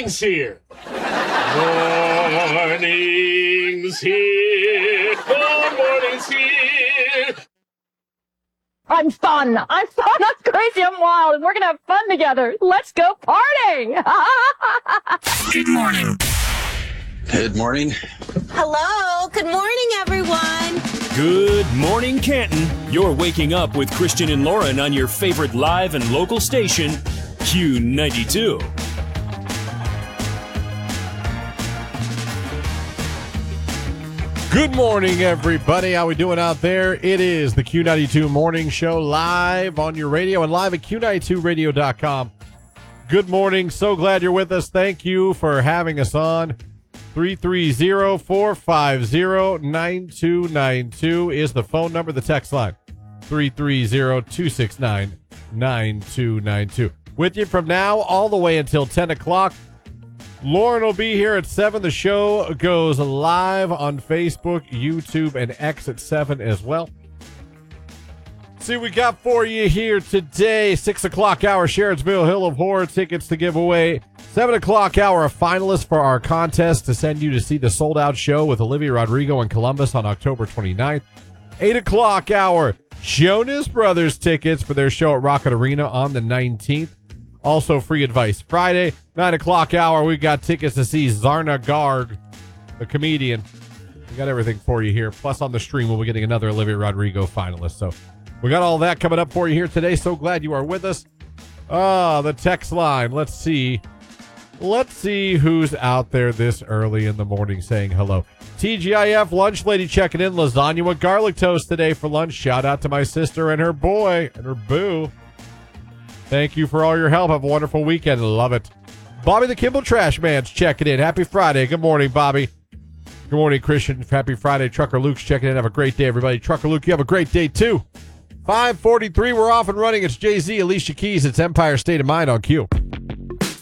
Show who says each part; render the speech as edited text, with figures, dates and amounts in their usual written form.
Speaker 1: morning's here. Morning's here. The morning's here.
Speaker 2: I'm fun. I'm crazy. I'm wild. And we're going to have fun together. Let's go party.
Speaker 3: Good morning.
Speaker 4: Good morning.
Speaker 5: Hello. Good morning, everyone.
Speaker 6: Good morning, Canton. You're waking up with Christian and Lauren on your favorite live and local station, Q92.
Speaker 7: Good morning, everybody. How we doing out there? It is the Q92 Morning Show live on your radio and live at Q92radio.com. Good morning. So glad you're with us. Thank you for having us on. 330-450-9292 is the phone number, the text line. 330-269-9292. With you from now all the way until 10 o'clock. Lauren will be here at 7. The show goes live on Facebook, YouTube, and X at 7 as well. See what we got for you here today. 6 o'clock hour, Sharonsville Hill of Horror tickets to give away. 7 o'clock hour, a finalist for our contest to send you to see the sold-out show with Olivia Rodrigo in Columbus on October 29th. 8 o'clock hour, Jonas Brothers tickets for their show at Rocket Arena on the 19th. Also, free advice Friday, 9 o'clock hour. We've got tickets to see Zarna Garg, the comedian. We got everything for you here. Plus, on the stream, we'll be getting another Olivia Rodrigo finalist. So, we got all that coming up for you here today. So glad you are with us. The text line. Let's see who's out there this early in the morning saying hello. TGIF lunch lady checking in. Lasagna with garlic toast today for lunch. Shout out to my sister and her boy and her boo. Thank you for all your help. Have a wonderful weekend. Love it. Bobby the Kimball Trash Man's checking in. Happy Friday. Good morning, Bobby. Good morning, Christian. Happy Friday. Trucker Luke's checking in. Have a great day, everybody. Trucker Luke, you have a great day, too. 5:43. We're off and running. It's Jay-Z, Alicia Keys. It's Empire State of Mind on Q.